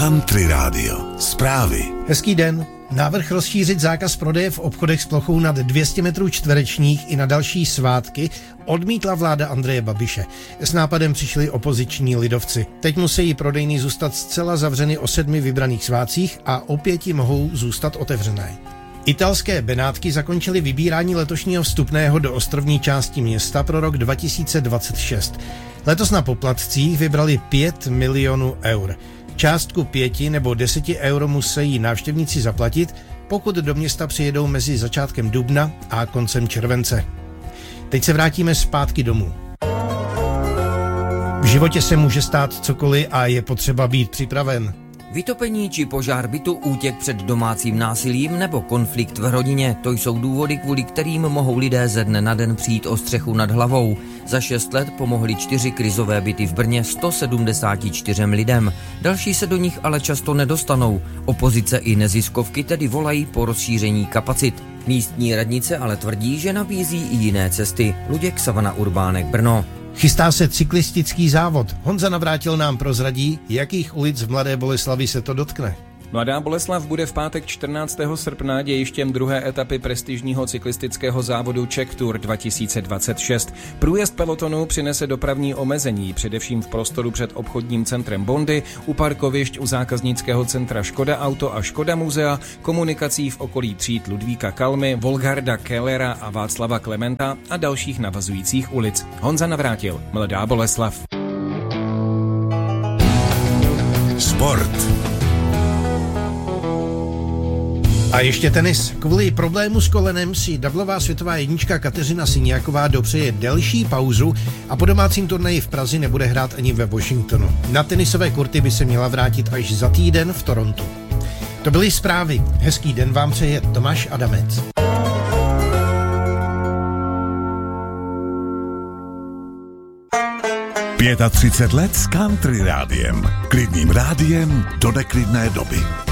Country Radio. Zprávy. Hezký den. Návrh rozšířit zákaz prodeje v obchodech s plochou nad 200 metrů čtverečních i na další svátky odmítla vláda Andreje Babiše. S nápadem přišli opoziční lidovci. Teď musí prodejny zůstat zcela zavřeny o 7 vybraných svátcích a o 5 mohou zůstat otevřené. Italské Benátky zakončily vybírání letošního vstupného do ostrovní části města pro rok 2026. Letos na poplatcích vybrali 5 milionů eur. Částku 5 nebo 10 euro musí návštěvníci zaplatit, pokud do města přijedou mezi začátkem dubna a koncem července. Teď se vrátíme zpátky domů. V životě se může stát cokoliv a je potřeba být připraven. Vytopení či požár bytu, útěk před domácím násilím nebo konflikt v rodině, to jsou důvody, kvůli kterým mohou lidé ze dne na den přijít o střechu nad hlavou. Za 6 let pomohly 4 krizové byty v Brně 174 lidem. Další se do nich ale často nedostanou. Opozice i neziskovky tedy volají po rozšíření kapacit. Místní radnice ale tvrdí, že nabízí i jiné cesty. Luděk, Savana Urbánek, Brno. Chystá se cyklistický závod. Honza Navrátil nám prozradí, jakých ulic v Mladé Boleslavi se to dotkne. Mladá Boleslav bude v pátek 14. srpna dějištěm druhé etapy prestižního cyklistického závodu Czech Tour 2026. Průjezd pelotonu přinese dopravní omezení, především v prostoru před obchodním centrem Bondy, u parkovišť u zákaznického centra Škoda Auto a Škoda Muzea, komunikací v okolí tříd Ludvíka Kalmy, Volgarda Kellera a Václava Klementa a dalších navazujících ulic. Honza Navrátil, Mladá Boleslav. Sport. A ještě tenis. Kvůli problému s kolenem si dablová světová jednička Kateřina Siniaková dopřeje delší pauzu a po domácím turnaji v Praze nebude hrát ani ve Washingtonu. Na tenisové kurty by se měla vrátit až za týden v Torontu. To byly zprávy. Hezký den vám přeje Tomáš Adamec. Pět 35 let s Country Rádiem. Klidným rádiem do neklidné doby.